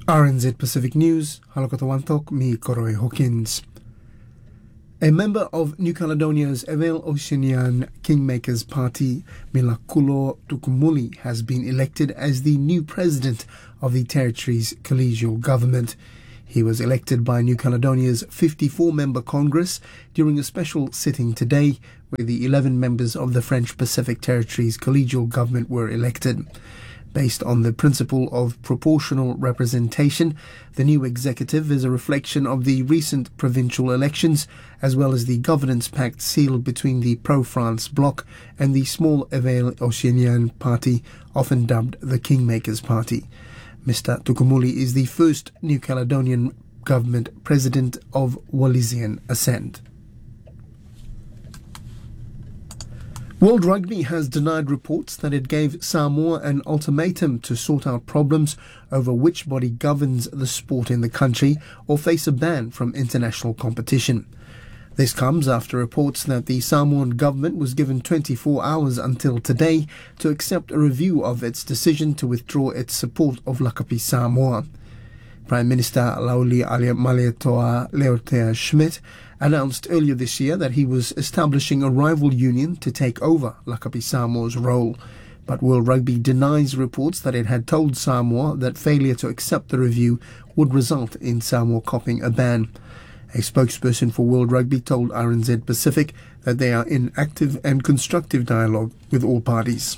RNZ Pacific News, Halokatawantok, mi Koroi Hawkins. A member of New Caledonia's Evel Oceanian Kingmakers Party, Milakulo Tukumuli, has been elected as the new president of the territory's collegial government. He was elected by New Caledonia's 54-member Congress during a special sitting today, where the 11 members of the French Pacific Territory's collegial government were elected. Based on the principle of proportional representation, the new executive is a reflection of the recent provincial elections, as well as the governance pact sealed between the pro-France bloc and the small Evel Oceanian party, often dubbed the Kingmakers Party. Mr. Tukumuli is the first New Caledonian government president of Wallisian ascent. World Rugby has denied reports that it gave Samoa an ultimatum to sort out problems over which body governs the sport in the country or face a ban from international competition. This comes after reports that the Samoan government was given 24 hours until today to accept a review of its decision to withdraw its support of Lakapi Samoa. Prime Minister Lauli Malietoa Leotea Schmidt announced earlier this year that he was establishing a rival union to take over Lakapi Samoa's role. But World Rugby denies reports that it had told Samoa that failure to accept the review would result in Samoa copping a ban. A spokesperson for World Rugby told RNZ Pacific that they are in active and constructive dialogue with all parties.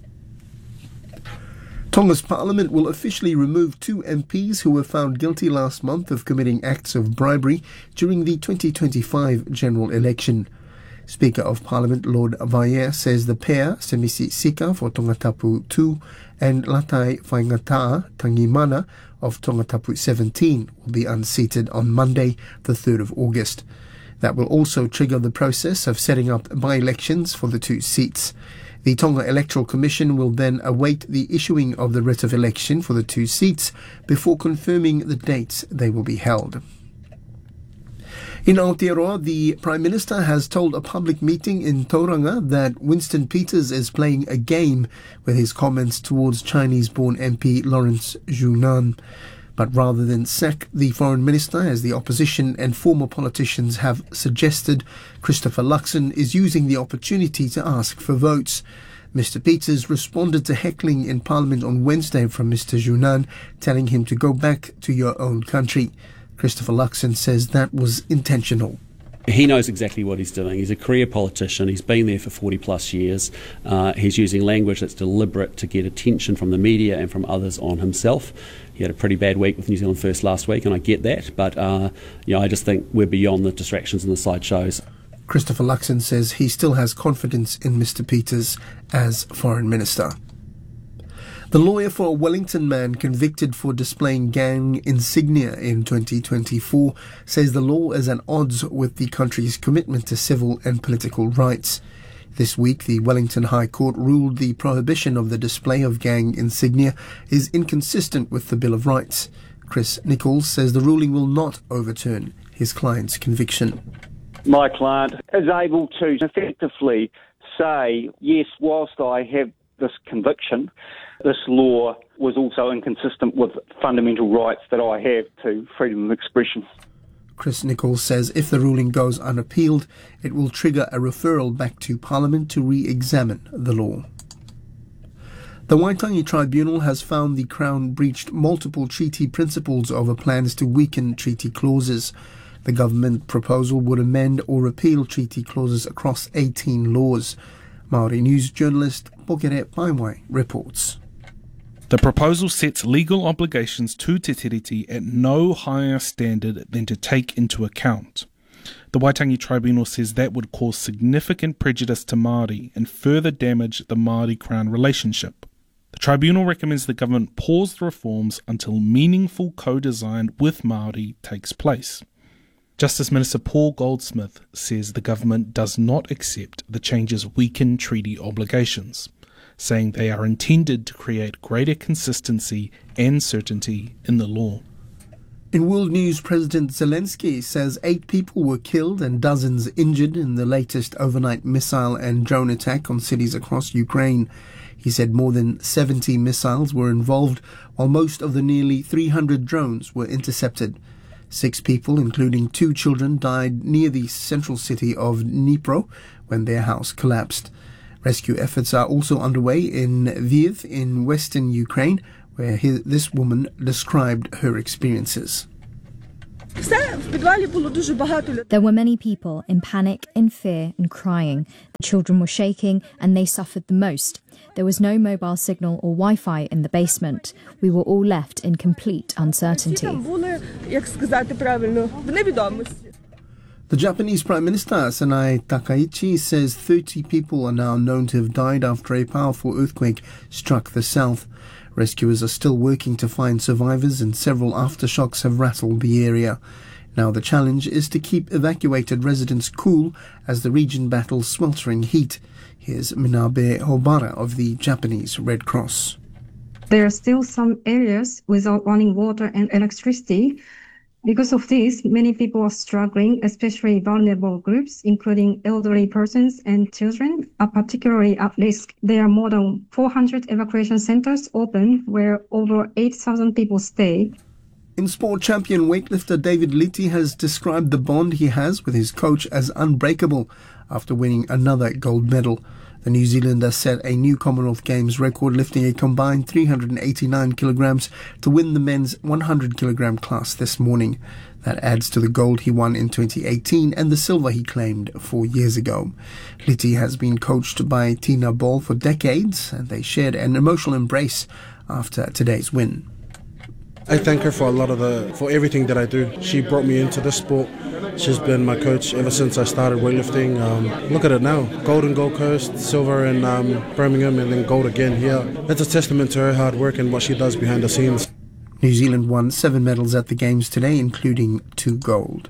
Tonga's parliament will officially remove 2 MPs who were found guilty last month of committing acts of bribery during the 2025 general election. Speaker of Parliament Lord Vaea says the pair, Semisi Sika for Tongatapu 2 and Latai Whaingataa Tangimana of Tongatapu 17 will be unseated on Monday, the 3rd of August. That will also trigger the process of setting up by-elections for the 2 seats. The Tonga Electoral Commission will then await the issuing of the writ of election for the 2 seats before confirming the dates they will be held. In Aotearoa, the Prime Minister has told a public meeting in Tauranga that Winston Peters is playing a game with his comments towards Chinese-born MP Lawrence Zhunan. But rather than sack the Foreign Minister, as the opposition and former politicians have suggested, Christopher Luxon is using the opportunity to ask for votes. Mr. Peters responded to heckling in Parliament on Wednesday from Mr. Zhunan, telling him to go back to your own country. Christopher Luxon says that was intentional. He knows exactly what he's doing. He's a career politician. He's been there for 40 plus years. He's using language that's deliberate to get attention from the media and from others on himself. He had a pretty bad week with New Zealand First last week, and I get that. But I just think we're beyond the distractions and the sideshows. Christopher Luxon says he still has confidence in Mr. Peters as Foreign Minister. The lawyer for a Wellington man convicted for displaying gang insignia in 2024 says the law is at odds with the country's commitment to civil and political rights. This week, the Wellington High Court ruled the prohibition of the display of gang insignia is inconsistent with the Bill of Rights. Chris Nichols says the ruling will not overturn his client's conviction. My client is able to effectively say, yes, whilst I have this conviction, this law was also inconsistent with fundamental rights that I have to freedom of expression. Chris Nichols says if the ruling goes unappealed, it will trigger a referral back to Parliament to re-examine the law. The Waitangi Tribunal has found the Crown breached multiple treaty principles over plans to weaken treaty clauses. The government proposal would amend or repeal treaty clauses across 18 laws. Maori News journalist Pokere Paimwai reports. The proposal sets legal obligations to Te Tiriti at no higher standard than to take into account. The Waitangi Tribunal says that would cause significant prejudice to Māori and further damage the Māori-Crown relationship. The Tribunal recommends the government pause the reforms until meaningful co-design with Māori takes place. Justice Minister Paul Goldsmith says the government does not accept the changes weaken treaty obligations, saying they are intended to create greater consistency and certainty in the law. In world news, President Zelensky says 8 people were killed and dozens injured in the latest overnight missile and drone attack on cities across Ukraine. He said more than 70 missiles were involved, while most of the nearly 300 drones were intercepted. 6 people, including 2 children, died near the central city of Dnipro when their house collapsed. Rescue efforts are also underway in Lviv in western Ukraine, where this woman described her experiences. There were many people in panic, in fear and crying. The children were shaking and they suffered the most. There was no mobile signal or Wi-Fi in the basement. We were all left in complete uncertainty. The Japanese Prime Minister Sanae Takaichi says 30 people are now known to have died after a powerful earthquake struck the south. Rescuers are still working to find survivors and several aftershocks have rattled the area. Now the challenge is to keep evacuated residents cool as the region battles sweltering heat. Here's Minabe Hobara of the Japanese Red Cross. There are still some areas without running water and electricity. Because of this, many people are struggling, especially vulnerable groups, including elderly persons and children, are particularly at risk. There are more than 400 evacuation centers open where over 8,000 people stay. In sport, champion weightlifter David Litti has described the bond he has with his coach as unbreakable after winning another gold medal. The New Zealander set a new Commonwealth Games record, lifting a combined 389 kilograms to win the men's 100 kilogram class this morning. That adds to the gold he won in 2018 and the silver he claimed 4 years ago. Litti has been coached by Tina Ball for decades, and they shared an emotional embrace after today's win. I thank her for everything that I do. She brought me into this sport. She's been my coach ever since I started weightlifting. Look at it now. Gold in Gold Coast, silver in Birmingham, and then gold again here. It's a testament to her hard work and what she does behind the scenes. New Zealand won 7 medals at the Games today, including 2 gold.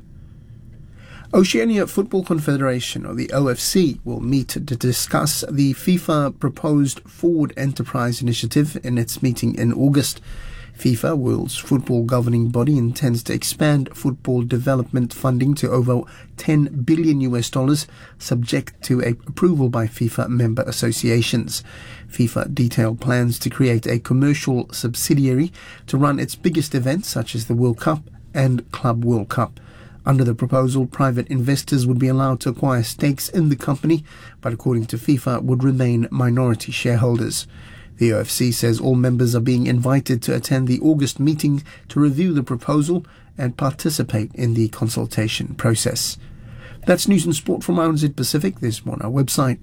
Oceania Football Confederation, or the OFC, will meet to discuss the FIFA proposed Forward Enterprise Initiative in its meeting in August. FIFA, world's football governing body, intends to expand football development funding to over $10 billion, subject to approval by FIFA member associations. FIFA detailed plans to create a commercial subsidiary to run its biggest events such as the World Cup and Club World Cup. Under the proposal, private investors would be allowed to acquire stakes in the company, but according to FIFA, would remain minority shareholders. The OFC says all members are being invited to attend the August meeting to review the proposal and participate in the consultation process. That's news and sport from RNZ Pacific. This one on our website,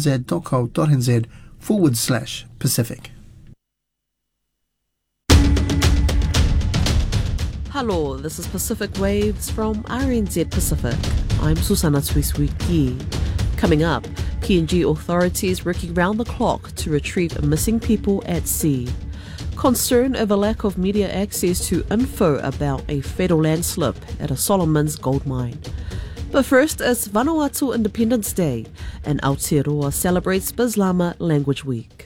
rnz.co.nz/Pacific. Hello, this is Pacific Waves from RNZ Pacific. I'm Susana Tuiswiki. Coming up, PNG authorities working round the clock to retrieve missing people at sea. Concern over lack of media access to info about a fatal landslip at a Solomon's gold mine. But first, it's Vanuatu Independence Day, and Aotearoa celebrates Bislama Language Week.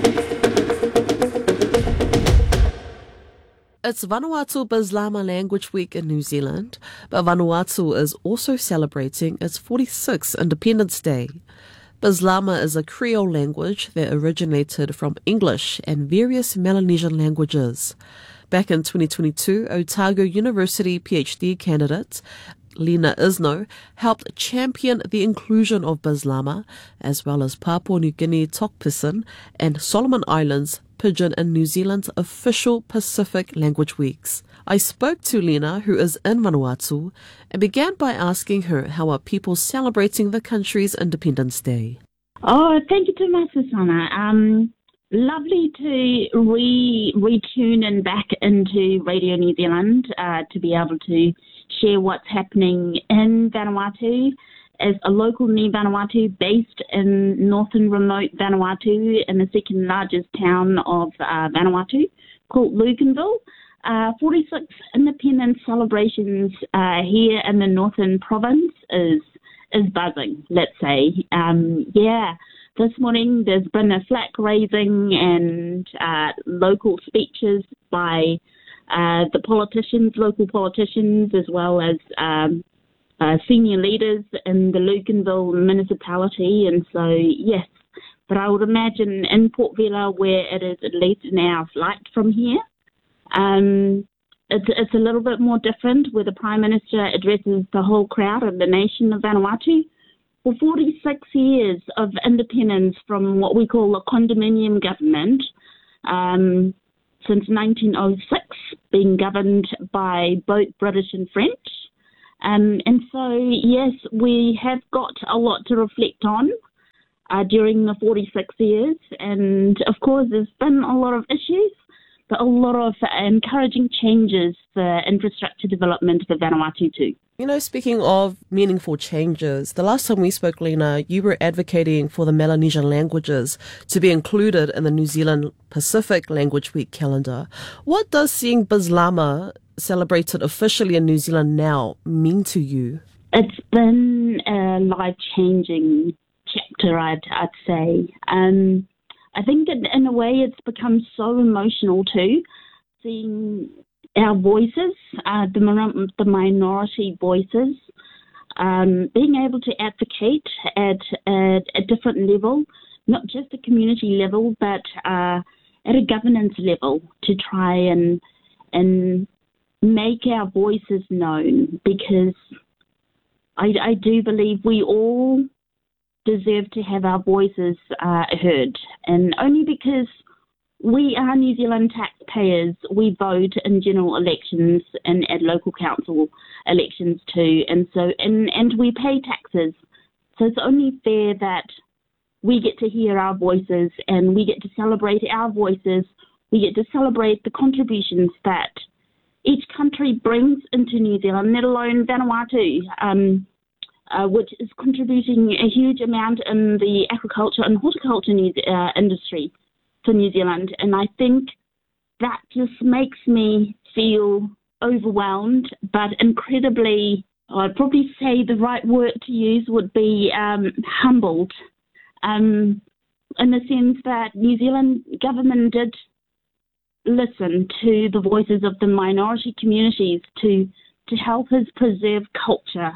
It's Vanuatu Bislama Language Week in New Zealand, but Vanuatu is also celebrating its 46th Independence Day. Bislama is a Creole language that originated from English and various Melanesian languages. Back in 2022, Otago University PhD candidate Lena Isno helped champion the inclusion of Bislama, as well as Papua New Guinea Tokpisin and Solomon Islands Pidgin in New Zealand's official Pacific Language Weeks. I spoke to Lena, who is in Vanuatu, and began by asking her how are people celebrating the country's Independence Day. Oh, thank you too much, Susanna. Lovely to retune and back into Radio New Zealand to be able to share what's happening in Vanuatu. As a local New Vanuatu based in northern remote Vanuatu in the second largest town of Vanuatu called Luganville. 46 independence celebrations here in the northern province is buzzing, let's say. This morning there's been a flag raising and local speeches by the politicians, local politicians, as well as senior leaders in the Luganville municipality. And so, yes, But I would imagine in Port Vila, where it is at least an hour flight from here, it's a little bit more different, where the Prime Minister addresses the whole crowd of the nation of Vanuatu. For 46 years of independence from what we call a condominium government, since 1906, being governed by both British and French. And so, yes, we have got a lot to reflect on during the 46 years. And, of course, there's been a lot of issues, but a lot of encouraging changes for infrastructure development for Vanuatu too. You know, speaking of meaningful changes, the last time we spoke, Lena, you were advocating for the Melanesian languages to be included in the New Zealand Pacific Language Week calendar. What does seeing Bislama celebrated officially in New Zealand now mean to you? It's been a life-changing chapter, I'd say. I think in a way it's become so emotional too, seeing our voices, the minority voices, being able to advocate at a different level, not just a community level, but at a governance level, to try and make our voices known, because I do believe we all deserve to have our voices heard, and only because we are New Zealand taxpayers, we vote in general elections and at local council elections too, and we pay taxes. So it's only fair that we get to hear our voices, and we get to celebrate our voices. We get to celebrate the contributions that each country brings into New Zealand, let alone Vanuatu, which is contributing a huge amount in the agriculture and horticulture industry for New Zealand. And I think that just makes me feel overwhelmed, but incredibly, I'd probably say the right word to use would be humbled, in the sense that New Zealand government did listen to the voices of the minority communities to help us preserve culture,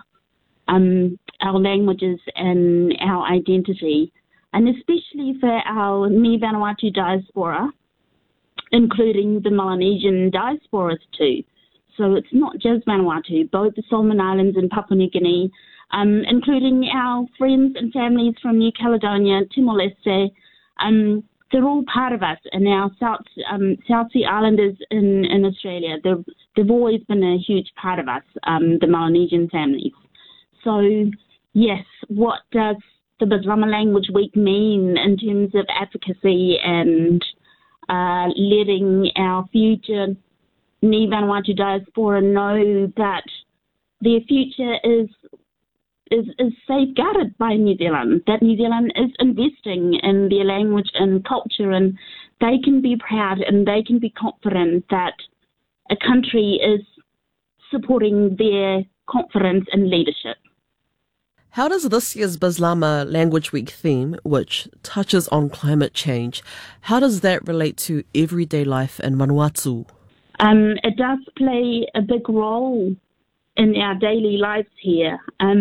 our languages and our identity, and especially for our Ni Vanuatu diaspora, including the Melanesian diasporas too. So it's not just Vanuatu, both the Solomon Islands and Papua New Guinea, including our friends and families from New Caledonia, Timor-Leste. They're all part of us, and our South Sea Islanders in Australia, they've always been a huge part of us, the Melanesian families. So, yes, what does the Bislama Language Week mean in terms of advocacy and letting our future Ni Vanuatu diaspora know that their future is safeguarded by New Zealand, that New Zealand is investing in their language and culture, and they can be proud and they can be confident that a country is supporting their confidence and leadership. How does this year's Bislama Language Week theme, which touches on climate change, how does that relate to everyday life in Vanuatu? It does play a big role in our daily lives here.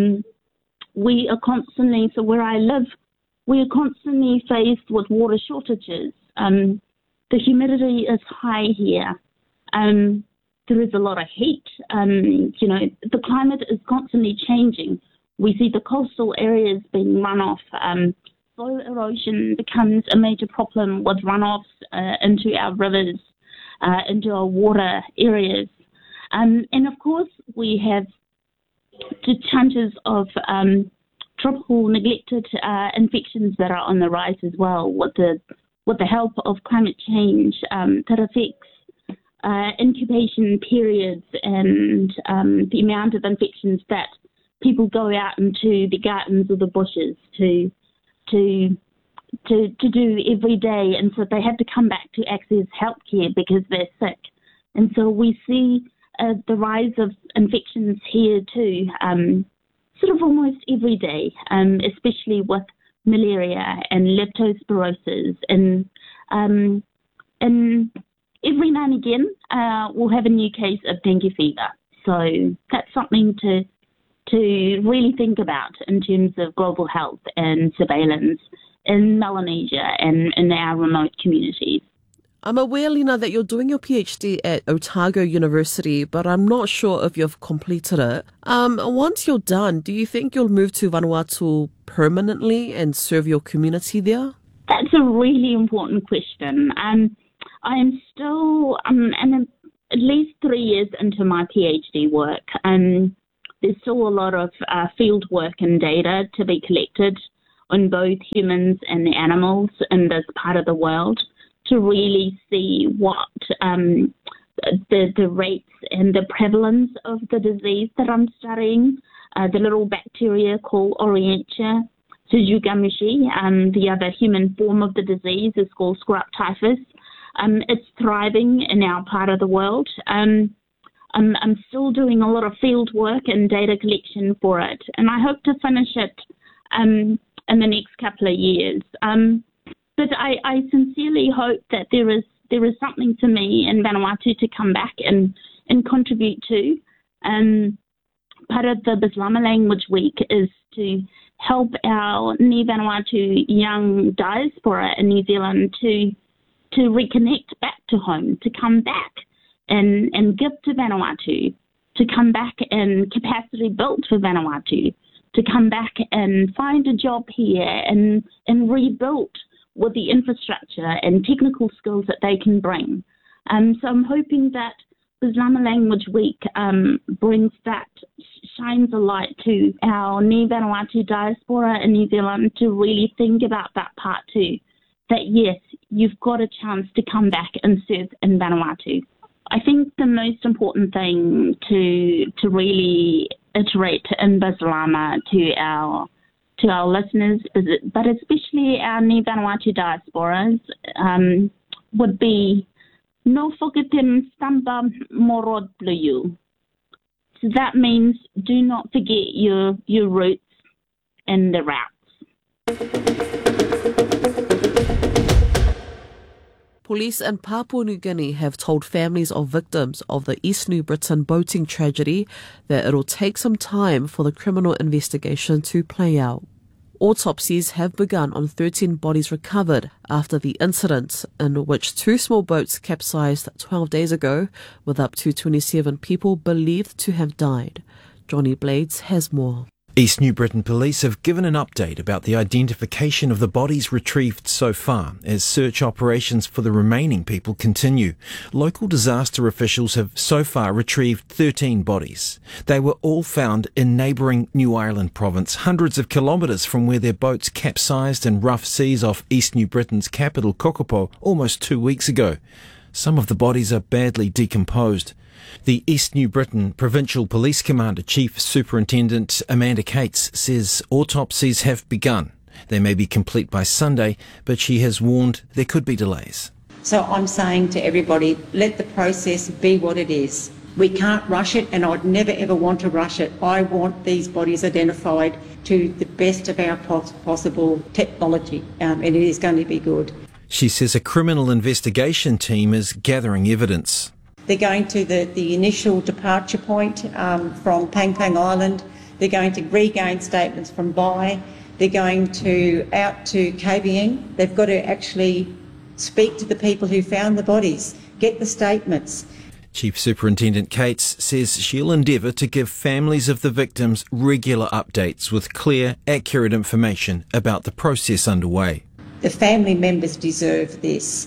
We are constantly, so where I live, we are constantly faced with water shortages. The humidity is high here. There is a lot of heat. The climate is constantly changing. We see the coastal areas being run off. Soil erosion becomes a major problem with runoffs into our rivers, into our water areas. And of course, we have the chances of tropical neglected infections that are on the rise as well, with the help of climate change that affects incubation periods and the amount of infections that people go out into the gardens or the bushes to do every day, and so they have to come back to access healthcare because they're sick. And so we see the rise of infections here too, sort of almost every day, especially with malaria and leptospirosis, and every now and again we'll have a new case of dengue fever. So that's something to really think about in terms of global health and surveillance in Melanesia and in our remote communities. I'm aware, Lina, that you're doing your PhD at Otago University, but I'm not sure if you've completed it. Once you're done, do you think you'll move to Vanuatu permanently and serve your community there? That's a really important question. I am still at least 3 years into my PhD work. There's still a lot of field work and data to be collected on both humans and the animals in this part of the world to really see what the rates and the prevalence of the disease that I'm studying. The little bacteria called Orientia Suzugamushi. The other human form of the disease is called scrub typhus. It's thriving in our part of the world. I'm still doing a lot of field work and data collection for it, and I hope to finish it in the next couple of years. But I sincerely hope that there is something for me in Vanuatu to come back and contribute to. Part of the Bislama Language Week is to help our Ni Vanuatu young diaspora in New Zealand to reconnect back to home, to come back and give to Vanuatu, to come back and capacity built for Vanuatu, to come back and find a job here and rebuild with the infrastructure and technical skills that they can bring. So I'm hoping that Bislama Language Week brings that, shines a light to our Ni Vanuatu diaspora in New Zealand to really think about that part too, that yes, you've got a chance to come back and serve in Vanuatu. I think the most important thing to really iterate in Bislama to our listeners, but especially our Ni Vanuatu diasporas, would be no whakatem stamba morod bluyu. So that means do not forget your roots and the routes. Police in Papua New Guinea have told families of victims of the East New Britain boating tragedy that it'll take some time for the criminal investigation to play out. Autopsies have begun on 13 bodies recovered after the incident, in which 2 small boats capsized 12 days ago, with up to 27 people believed to have died. Johnny Blades has more. East New Britain Police have given an update about the identification of the bodies retrieved so far as search operations for the remaining people continue. Local disaster officials have so far retrieved 13 bodies. They were all found in neighbouring New Ireland province, hundreds of kilometres from where their boats capsized in rough seas off East New Britain's capital, Kokopo, almost 2 weeks ago. Some of the bodies are badly decomposed. The East New Britain Provincial Police Commander Chief Superintendent Amanda Cates says autopsies have begun. They may be complete by Sunday, but she has warned there could be delays. So I'm saying to everybody, let the process be what it is. We can't rush it, and I'd never ever want to rush it. I want these bodies identified to the best of our possible technology, and it is going to be good. She says a criminal investigation team is gathering evidence. They're going to the initial departure point from Pang Pang Island. They're going to regain statements from Bai. They're going out to KBN. They've got to actually speak to the people who found the bodies, get the statements. Chief Superintendent Cates says she'll endeavour to give families of the victims regular updates with clear, accurate information about the process underway. The family members deserve this.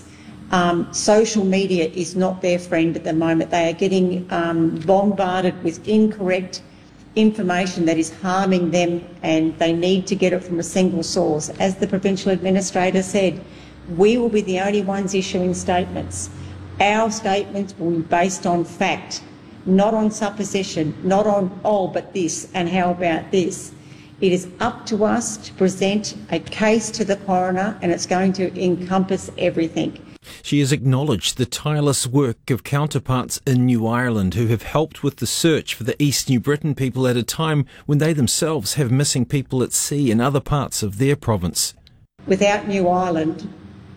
Social media is not their friend at the moment. They are getting bombarded with incorrect information that is harming them, and they need to get it from a single source. As the Provincial Administrator said, we will be the only ones issuing statements. Our statements will be based on fact, not on supposition, not on, oh, but this, and how about this. It is up to us to present a case to the coroner, and it's going to encompass everything. She has acknowledged the tireless work of counterparts in New Ireland who have helped with the search for the East New Britain people at a time when they themselves have missing people at sea in other parts of their province. Without New Ireland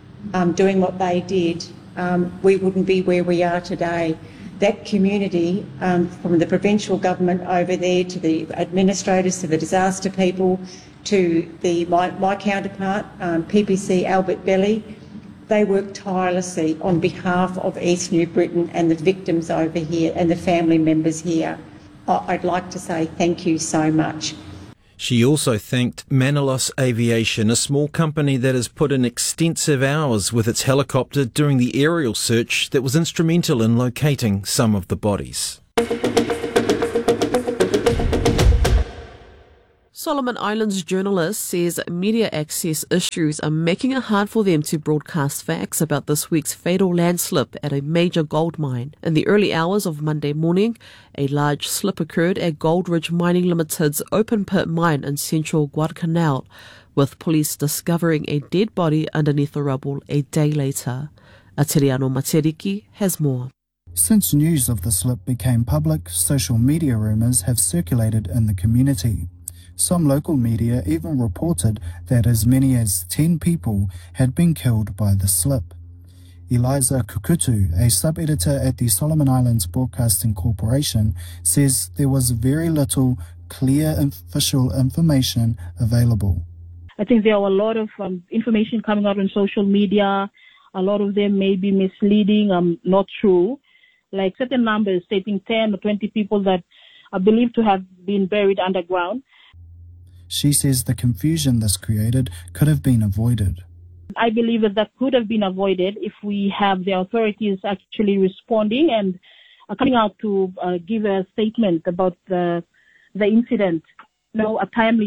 doing what they did, we wouldn't be where we are today. That community, from the provincial government over there to the administrators, to the disaster people, to my counterpart, PPC Albert Belly. They work tirelessly on behalf of East New Britain and the victims over here and the family members here. I'd like to say thank you so much. She also thanked Manalos Aviation, a small company that has put in extensive hours with its helicopter during the aerial search that was instrumental in locating some of the bodies. Solomon Islands journalist says media access issues are making it hard for them to broadcast facts about this week's fatal landslip at a major gold mine. In the early hours of Monday morning, a large slip occurred at Goldridge Mining Limited's open pit mine in central Guadalcanal, with police discovering a dead body underneath the rubble a day later. Atiriano Materiki has more. Since news of the slip became public, social media rumours have circulated in the community. Some local media even reported that as many as 10 people had been killed by the slip. Eliza Kukutu, a sub-editor at the Solomon Islands Broadcasting Corporation, says there was very little clear official information available. I think there are a lot of information coming out on social media. A lot of them may be misleading, not true. Like certain numbers stating 10 or 20 people that are believed to have been buried underground. She says the confusion this created could have been avoided. I believe that could have been avoided if we have the authorities actually responding and coming out to give a statement about the incident, in a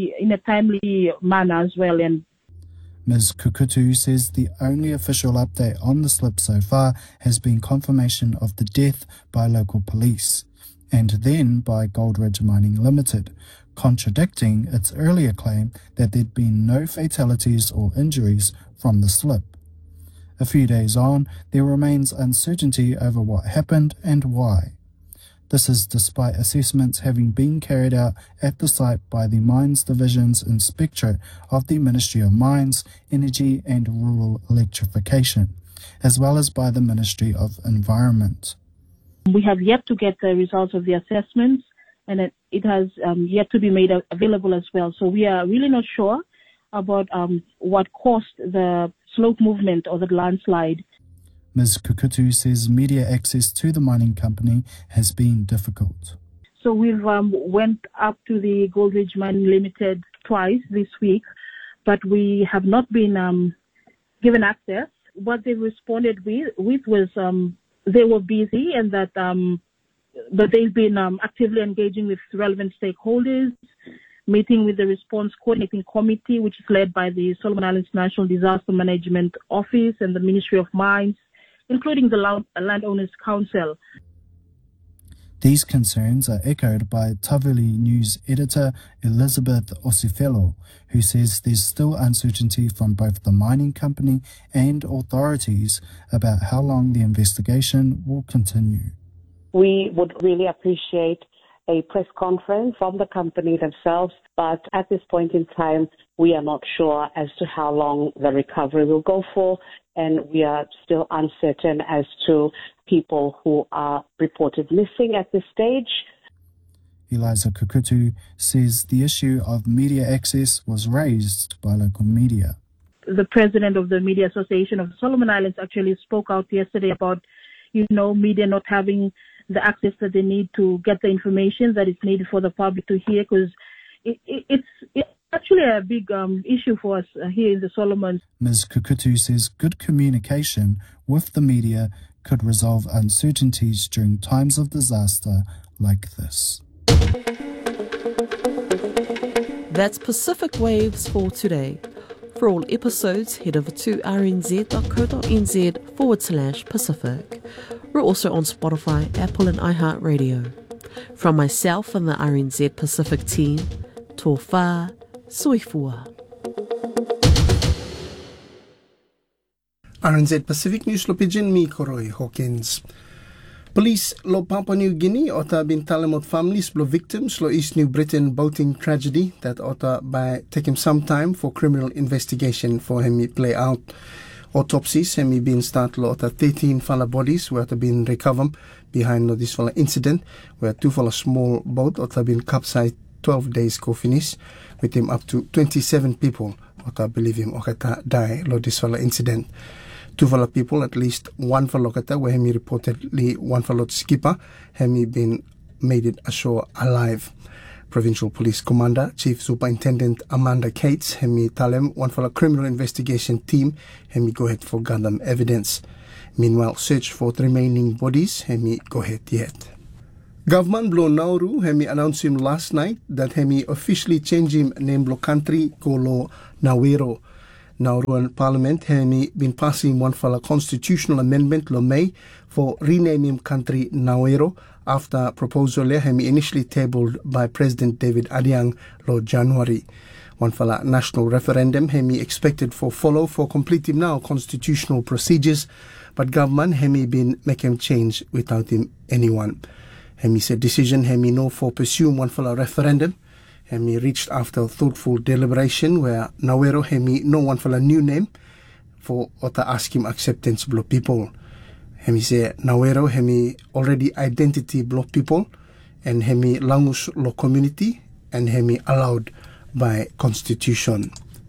timely manner as well. And Ms. Kukutu says the only official update on the slip so far has been confirmation of the death by local police, and then by Goldridge Mining Limited, contradicting its earlier claim that there'd been no fatalities or injuries from the slip. A few days on, there remains uncertainty over what happened and why. This is despite assessments having been carried out at the site by the Mines Division's Inspectorate of the Ministry of Mines, Energy and Rural Electrification, as well as by the Ministry of Environment. We have yet to get the results of the assessments, and it has yet to be made available as well. So we are really not sure about what caused the slope movement or the landslide. Ms. Kukutu says media access to the mining company has been difficult. So we've went up to the Goldridge Mining Limited twice this week, but we have not been given access. What they responded with was they were busy and that they've been actively engaging with relevant stakeholders, meeting with the Response Coordinating Committee, which is led by the Solomon Islands National Disaster Management Office and the Ministry of Mines, including the Landowners Council. These concerns are echoed by Tavuli News editor Elizabeth Osifelo, who says there's still uncertainty from both the mining company and authorities about how long the investigation will continue. We would really appreciate a press conference from the company themselves, but at this point in time, we are not sure as to how long the recovery will go for, and we are still uncertain as to people who are reported missing at this stage. Eliza Kukutu says the issue of media access was raised by local media. The president of the Media Association of Solomon Islands actually spoke out yesterday about, media not having the access that they need to get the information that is needed for the public to hear, because it's actually a big issue for us here in the Solomons. Ms. Kukutu says good communication with the media could resolve uncertainties during times of disaster like this. That's Pacific Waves for today. For all episodes, head over to rnz.co.nz/Pacific. We're also on Spotify, Apple and iHeartRadio. From myself and the RNZ Pacific team, tō whā, soifua. RNZ Pacific News lo pidgin mi Koroi Hawkins. Police lo Papua New Guinea ota bin talemot families lo victims lo East New Britain boating tragedy that ota by taking some time for criminal investigation for him play out. Autopsies hemi been start lo ota 13 fala bodies where ota been recovered behind lo this fala incident where 2 fala small boat ota been capsized 12 days ko finish with him up to 27 people I believe him okata die lo this fala incident. 2 fala people, at least 1 fala okata where he reportedly 1 fala skipper he been made it ashore alive. Provincial Police Commander Chief Superintendent Amanda Cates he tell him 1 fala criminal investigation team he go ahead for gather evidence. Meanwhile, search for the remaining bodies he go ahead yet. Government Blo Nauru he announced him last night that he officially changed him name Blo country go lo Nawero. Nauruan Parliament he been passing 1 fala constitutional amendment lo May for rename him country Nawero after proposal he initially tabled by President David Adiang lo January. 1 fala national referendum he expected for follow for completing now constitutional procedures, but government he been make him change without him anyone. He said decision he no for pursue 1 fala referendum. He reached after thoughtful deliberation where Nawero he no 1 fala new name for ota ask him acceptance block people. He say Nawero he already identity block people and he langus lo community and he allowed by constitution.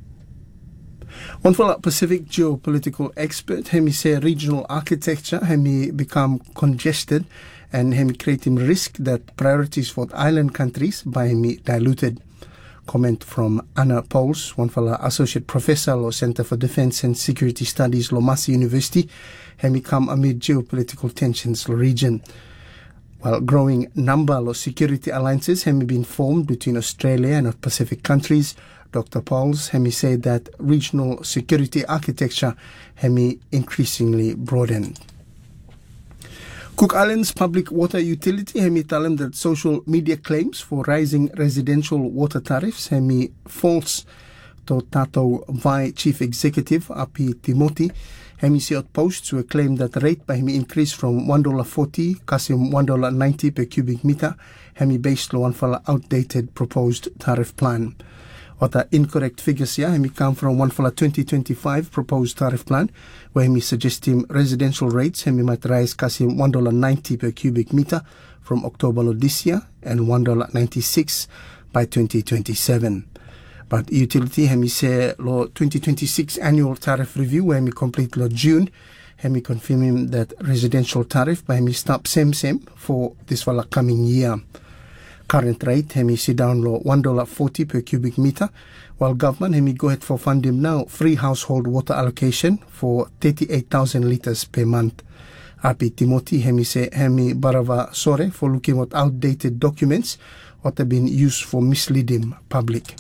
1 fala Pacific geopolitical expert he say regional architecture he become congested and he creating risk that priorities for island countries by him diluted. Comment from Anna Pauls, 1 fala associate professor lo Center for Defense and Security Studies lo Massey University, he come amid geopolitical tensions lo region. While growing number of security alliances have been formed between Australia and Pacific countries, Dr. Pauls he said that regional security architecture have increasingly broadened. Cook Islands Public Water Utility he tell him that social media claims for rising residential water tariffs he false to Tato Vai Chief Executive Api Timothy. He said posts were claimed that the rate by him increased from $1.40 kasim $1.90 per cubic meter he based on 1 fala outdated proposed tariff plan. Other incorrect figures here he come from 1 fala 2025 proposed tariff plan where he suggesting residential rates he might rise kasim $1.90 per cubic meter from October of this year and $1.96 by 2027. But utility he say lo 2026 annual tariff review where he complete lo June he confirming that residential tariff by he stop same for this fala coming year. Current rate he sit down lo $1.40 per cubic meter, while government he go ahead for fund him now free household water allocation for 38,000 litres per month. Api Timothy he say he barava sore for looking at outdated documents what have been used for misleading public.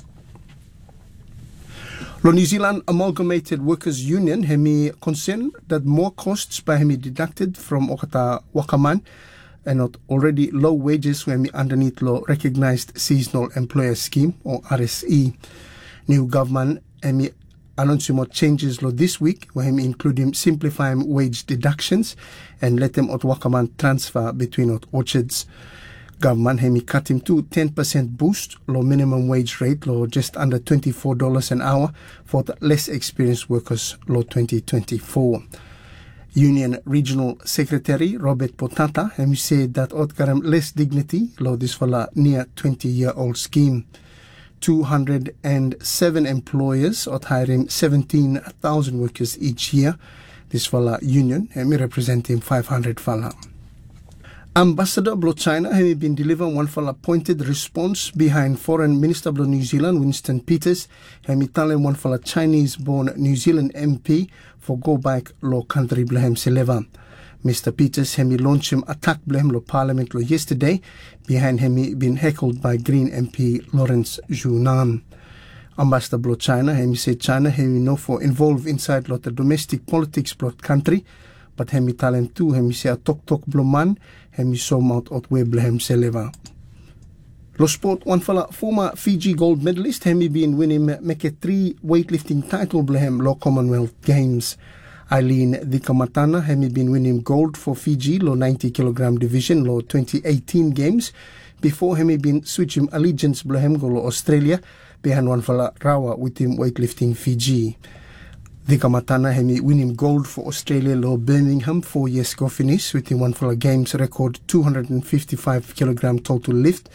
Lo New Zealand Amalgamated Workers Union he concerned that more costs by him deducted from okata wakaman and not already low wages when underneath law recognized seasonal employer scheme or RSE. New government announced more changes law this week where him including simplifying wage deductions and let them at wakaman transfer between orchards. Government he cut him to 10% boost low minimum wage rate law just under $24 an hour for the less experienced workers law 2024. Union Regional Secretary Robert Potata he said that outgaram less dignity law this fala near 20-year-old scheme. 207 employers are hiring 17,000 workers each year. This fala union he representing 500 fala. Ambassador Blo China has been delivering 1 fala pointed response behind Foreign Minister Blo New Zealand Winston Peters he telling 1 fala Chinese-born New Zealand MP for go back lo country Blahem Seleva. Mr. Peters he launched him attack Blahem lo Parliament lo yesterday behind him been heckled by Green MP Lawrence Zhunan. Ambassador Blo China he said China he no for involved inside lo the domestic politics Blo country, but he tell him too he say a tok Blo man he so out at where Blahem Seleva. Lo sport 1 fala former Fiji gold medalist he been winning make 3 weightlifting title Blahem lo Commonwealth Games. Eileen Dikamatana he been winning gold for Fiji lo 90 kilogram division lo 2018 games before he been switching allegiance Blahem go lo Australia behind 1 fala Rawa with him weightlifting Fiji. Dikamatana he winning gold for Australia lo Birmingham 4 years ago finish with him 1 fala games record 255 kilogram total lift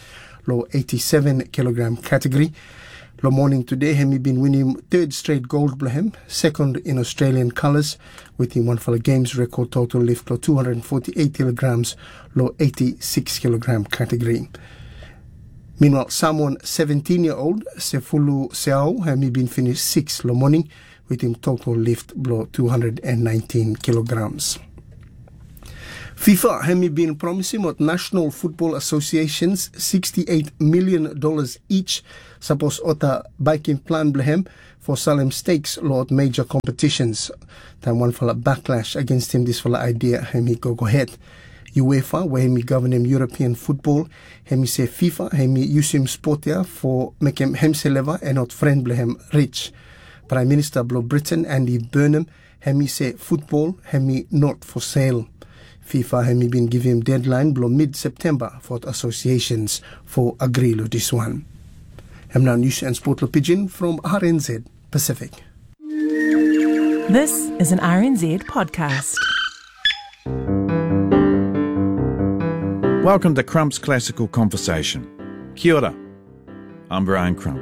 lo 87 kilogram category. Lo morning today, Hemi been winning third straight gold blahem, second in Australian colours, with the one for games record total lift lo 248 kilograms, lo 86 kilogram category. Meanwhile, Samoan 17-year-old Sefulu Seau Hemi been finished 6th lo morning, with him total lift lo 219 kilograms. FIFA Hemi been promising what National Football Association's $68 million each suppose ota biking plan blehem for Salem Stakes Lord major competitions. Time one for a backlash against him this for the idea Hemi go ahead. UEFA where Hemi govern him European football Hemi say FIFA Hemi use him sportia for make him hemseleva and not friend blehem rich. Prime Minister Blo Britain Andy Burnham Hemi say football Hemi not for sale. FIFA Hemi been giving him deadline below mid-September for associations for agree to this one. I'm now News and Sport Pigeon from RNZ Pacific. This is an RNZ podcast. Welcome to Crump's Classical Conversation. Kia ora. I'm Brian Crump.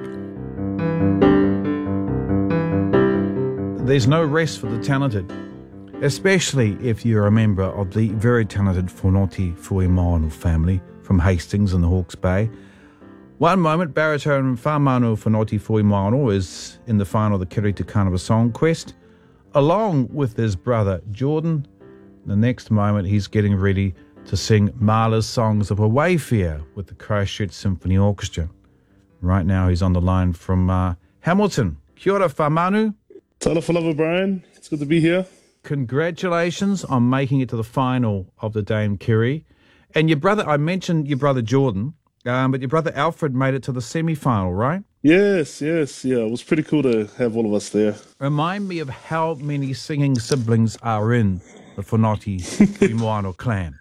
There's no rest for the talented, especially if you're a member of the very talented Whanoti Fuimaono family from Hastings in the Hawke's Bay. One moment, baritone Whamanu Whanoti Fuimaono is in the final of the Kiri Te Kanawa Song Quest, along with his brother Jordan. The next moment, he's getting ready to sing Mahler's Songs of a Wayfarer with the Christchurch Symphony Orchestra. Right now, he's on the line from Hamilton. Kia ora, Whamanu. Tala whalava, Brian. It's good to be here. Congratulations on making it to the final of the Dame Kiri. And your brother, I mentioned your brother Jordan, but your brother Alfred made it to the semi-final, right? Yes. Yeah, it was pretty cool to have all of us there. Remind me of how many singing siblings are in the Whanoti Fuimaono clan.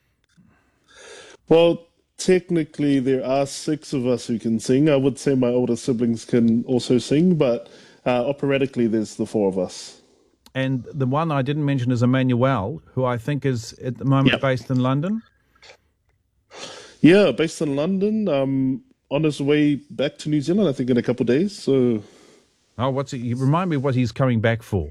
Well, technically there are 6 of us who can sing. I would say my older siblings can also sing, but operatically there's the 4 of us. And the one I didn't mention is Emmanuel, who I think is at the moment based in London. Yeah, based in London. On his way back to New Zealand, I think in a couple of days. So, what's it? Remind me what he's coming back for.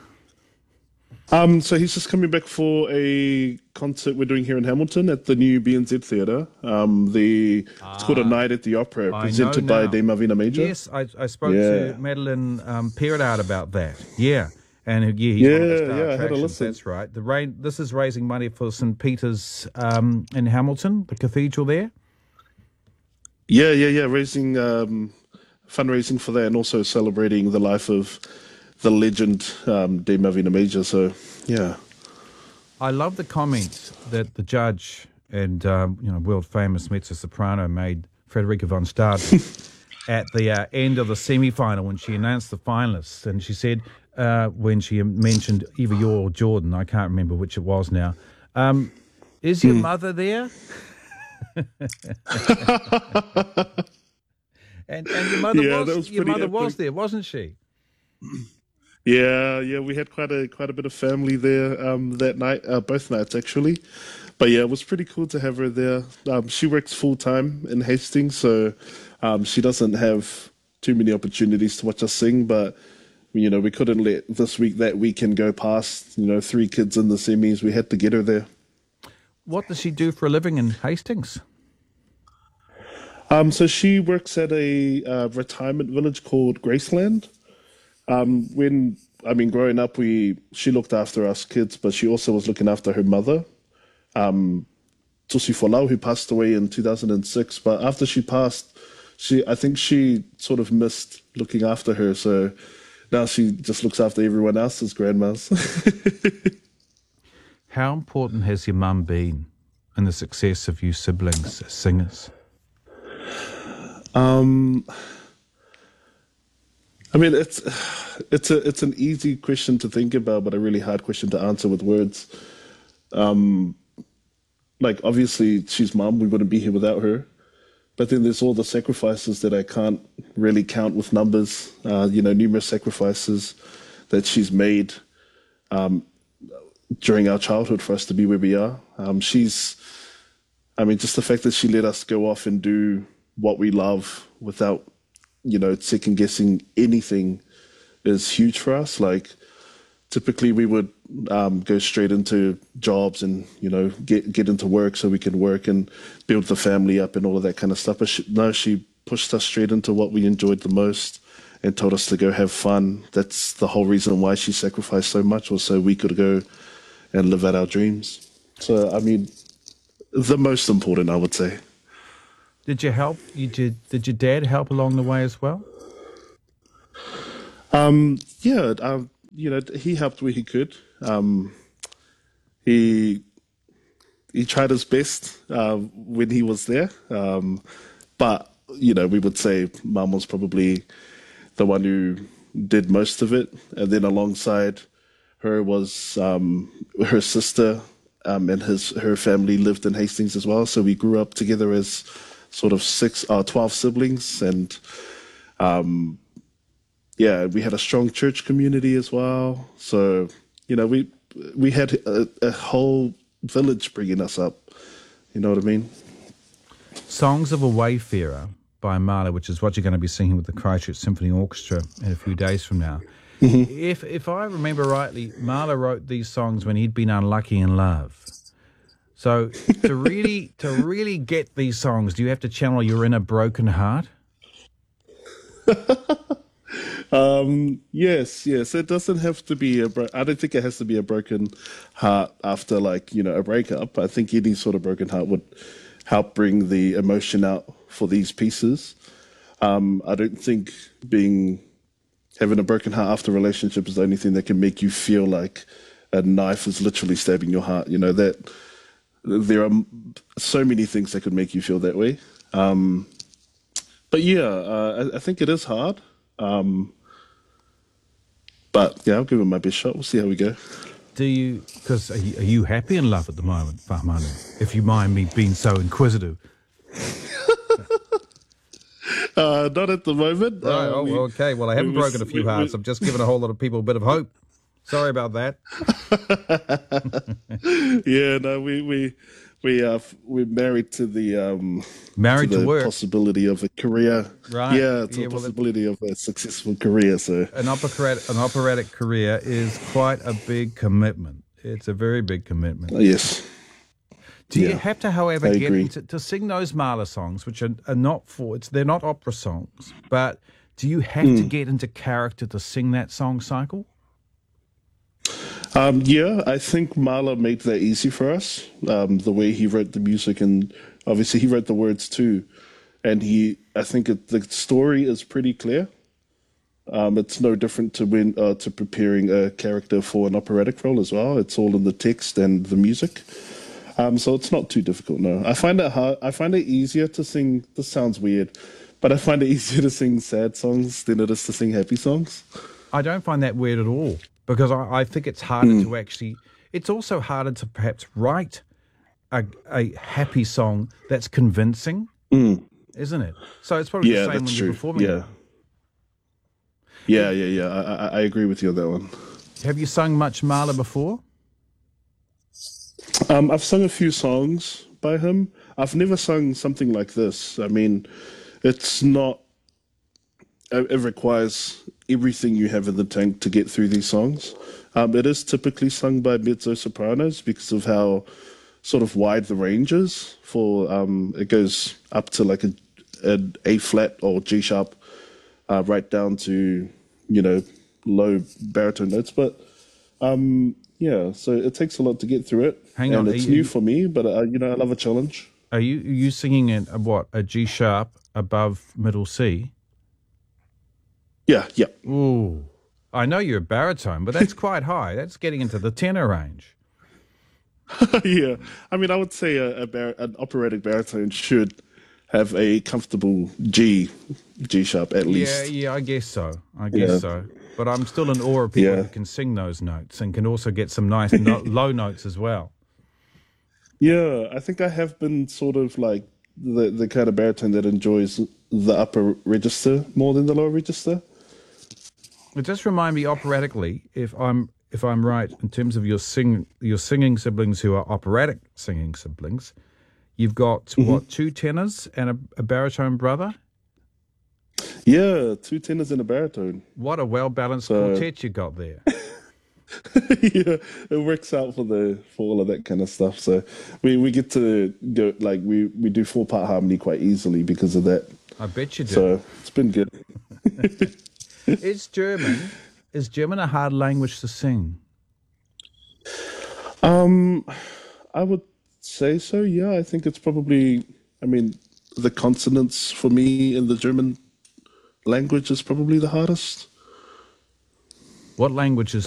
So he's just coming back for a concert we're doing here in Hamilton at the new BNZ Theatre. It's called A Night at the Opera, presented by Dame Avina Major. Yes, I spoke to Madeline Perrard about that. Yeah. And he's one of the star I had a listen. That's right. This is raising money for St. Peter's in Hamilton, the cathedral there. Yeah. Raising fundraising for that, and also celebrating the life of the legend Dame Avina Major. So, yeah. I love the comment that the judge and world famous mezzo-soprano made, Frederica von Stade, at the end of the semi-final when she announced the finalists, and she said. When she mentioned either you or Jordan, I can't remember which it was now. Is your mother there? and your mother was there, wasn't she? Yeah, we had quite a bit of family there that night, both nights actually. But yeah, it was pretty cool to have her there. She works full time in Hastings, so she doesn't have too many opportunities to watch us sing, but. We couldn't let that weekend go past, 3 kids in the semis. We had to get her there. What does she do for a living in Hastings? So she works at a retirement village called Graceland. Growing up, she looked after us kids, but she also was looking after her mother, Tusi Folau, who passed away in 2006. But after she passed, I think she sort of missed looking after her, so... Now she just looks after everyone else's grandmas. How important has your mum been in the success of you siblings as singers? It's an easy question to think about, but a really hard question to answer with words. Obviously, she's mum. We wouldn't be here without her. But then there's all the sacrifices that I can't really count with numbers, numerous sacrifices that she's made during our childhood for us to be where we are. She's I mean, just the fact that she let us go off and do what we love without, second guessing anything is huge for us. Like, typically we would go straight into jobs and, get into work so we can work and build the family up and all of that kind of stuff. But she pushed us straight into what we enjoyed the most and told us to go have fun. That's the whole reason why she sacrificed so much, was so we could go and live out our dreams. So, I mean, the most important, I would say. Did you help? Did your dad help along the way as well? He helped where he could. He tried his best when he was there. But, we would say Mum was probably the one who did most of it. And then alongside her was her sister, and her family lived in Hastings as well. So we grew up together as sort of 12 siblings. And we had a strong church community as well. So, we had a whole village bringing us up. You know what I mean? Songs of a Wayfarer by Marla, which is what you're going to be singing with the Christchurch Symphony Orchestra in a few days from now. Mm-hmm. If I remember rightly, Marla wrote these songs when he'd been unlucky in love. So to really get these songs, do you have to channel your inner broken heart? Yes. It doesn't have to be I don't think it has to be a broken heart after a breakup. I think any sort of broken heart would help bring the emotion out for these pieces. I don't think having a broken heart after a relationship is the only thing that can make you feel like a knife is literally stabbing your heart. That there are so many things that could make you feel that way. But I think it is hard. But I'll give it my best shot. We'll see how we go. Because are you happy in love at the moment, Whamanu? If you mind me being so inquisitive. Not at the moment. Right, okay. Well, I haven't broken a few hearts. I've just given a whole lot of people a bit of hope. Sorry about that. We're married to the work possibility of a career. Right. Yeah, it's a possibility of a successful career. So an operatic career is quite a big commitment. It's a very big commitment. Yes. Do you have to, however, get into to sing those Marla songs, which are not they're not opera songs, but do you have to get into character to sing that song cycle? I think Marla made that easy for us. The way he wrote the music, and obviously he wrote the words too. And I think the story is pretty clear. It's no different to preparing a character for an operatic role as well. It's all in the text and the music. So it's not too difficult, no. I find it hard. I find it easier to sing. This sounds weird, but I find it easier to sing sad songs than it is to sing happy songs. I don't find that weird at all, because I think it's harder to actually. It's also harder to perhaps write a happy song that's convincing, isn't it? So it's probably the same when you're performing. Yeah. I agree with you on that one. Have you sung much Marla before? I've sung a few songs by him. I've never sung something like this. I mean, it's not. It requires everything you have in the tank to get through these songs. It is typically sung by mezzo-sopranos because of how sort of wide the range is. It goes up to like an A flat or G sharp, right down to low baritone notes. But so it takes a lot to get through it. Hang on, it's new for me, but I love a challenge. Are you singing in a G sharp above middle C? Yeah. Ooh, I know you're a baritone, but that's quite high. That's getting into the tenor range. Yeah, I mean, I would say an operatic baritone should have a comfortable G sharp at least. Yeah, I guess so. So. But I'm still in awe of people who can sing those notes and can also get some nice low notes as well. Yeah, I think I have been sort of like the kind of baritone that enjoys the upper register more than the lower register. But just remind me operatically, if I'm right in terms of your singing siblings who are operatic singing siblings, You've got, what, 2 tenors and a baritone brother? Yeah, 2 tenors and a baritone. What a well-balanced quartet you got there. Yeah, it works out for all of that kind of stuff. So we get to go, like, we do 4-part harmony quite easily because of that. I bet you do. So it's been good. Is German a hard language to sing? I would say so, yeah. I think it's probably, the consonants for me in the German language is probably the hardest. What language is